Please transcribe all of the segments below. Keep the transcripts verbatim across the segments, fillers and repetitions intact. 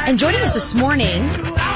And joining us this morning,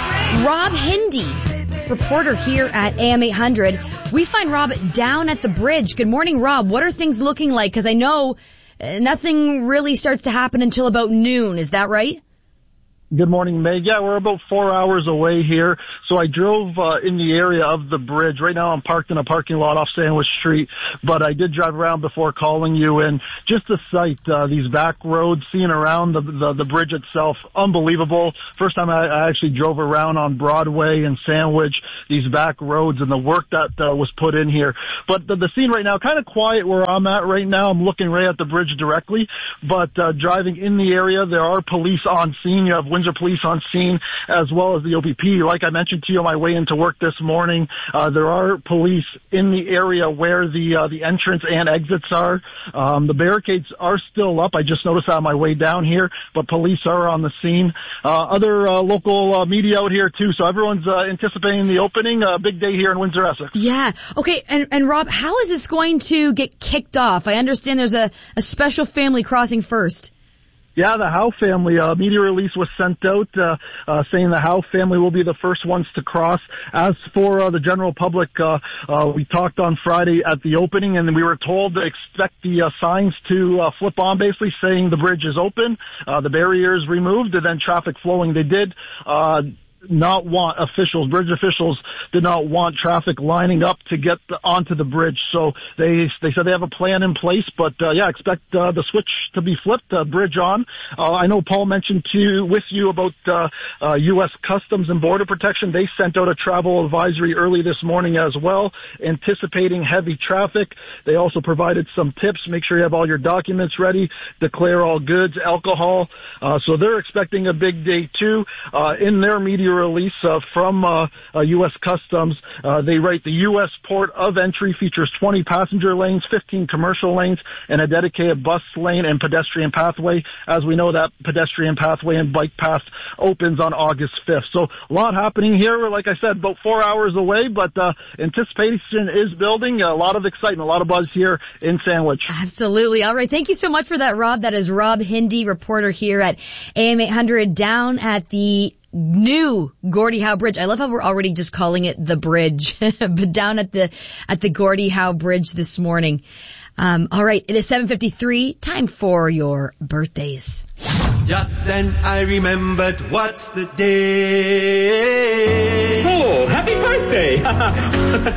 Rob Hindi, reporter here at A M eight hundred. We find Rob down at the bridge. Good morning, Rob. What are things looking like? Because I know nothing really starts to happen until about noon. Is that right? Good morning, Meg. Yeah, we're about four hours away here. So I drove uh, in the area of the bridge. Right now I'm parked in a parking lot off Sandwich Street, but I did drive around before calling you. And just the sight, uh, these back roads, seeing around the, the, the bridge itself, unbelievable. First time I, I actually drove around on Broadway and Sandwich, these back roads and the work that uh, was put in here. But the, the scene right now, kind of quiet where I'm at right now. I'm looking right at the bridge directly, but uh, driving in the area, there are police on scene. You have Windsor Police on scene, as well as the O P P. Like I mentioned to you on my way into work this morning, uh, there are police in the area where the uh, the entrance and exits are. Um, the barricades are still up. I just noticed that on my way down here, but police are on the scene. Uh, other uh, local uh, media out here too, so everyone's uh, anticipating the opening. A uh, big day here in Windsor, Essex. Yeah. Okay. And, and Rob, how is this going to get kicked off? I understand there's a, a special family crossing first. Yeah, the Howe family, uh, media release was sent out, uh, uh, saying the Howe family will be the first ones to cross. As for, uh, the general public, uh, uh, we talked on Friday at the opening and we were told to expect the, uh, signs to, uh, flip on basically saying the bridge is open, uh, the barriers removed and then traffic flowing. They did, uh, not want officials, bridge officials did not want traffic lining up to get the, onto the bridge. So they they said they have a plan in place, but uh, yeah, expect uh, the switch to be flipped, uh, bridge on. Uh, I know Paul mentioned to you, with you about uh, uh, U S Customs and Border Protection. They sent out a travel advisory early this morning as well, anticipating heavy traffic. They also provided some tips. Make sure you have all your documents ready, declare all goods, alcohol. Uh, so they're expecting a big day too. Uh, in their media release uh, from uh, uh, U S Customs, uh, they write the U S port of entry features twenty passenger lanes, fifteen commercial lanes, and a dedicated bus lane and pedestrian pathway. As we know, that pedestrian pathway and bike path opens on August fifth. So a lot happening here. Like I said, about four hours away, but uh, anticipation is building. A lot of excitement, a lot of buzz here in Sandwich. Absolutely. All right. Thank you so much for that, Rob. That is Rob Hindi, reporter here at A M eight hundred down at the new Gordie Howe Bridge. I love how we're already just calling it the bridge, but down at the at the Gordie Howe Bridge this morning. Um, all right, it is seven fifty-three. Time for your birthdays. Just then I remembered what's the day. Oh, happy birthday!